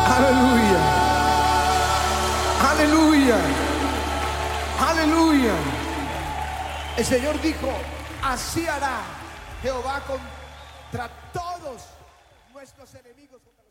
Aleluya. Aleluya. Aleluya. El Señor dijo, así hará Jehová contra todos nuestros enemigos.